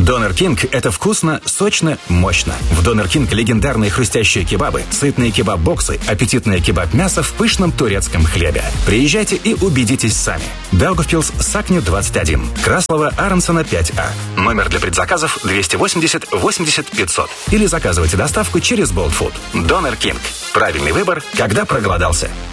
Донер Кинг – это вкусно, сочно, мощно. В Донер Кинг легендарные хрустящие кебабы, сытные кебаб-боксы, аппетитное кебаб-мясо в пышном турецком хлебе. Приезжайте и убедитесь сами. Даугавпилс, Сакни, 21. Краслова, Аронсона, 5А. Номер для предзаказов 280 80 500. Или заказывайте доставку через Болтфуд. Донер Кинг. Правильный выбор, когда проголодался.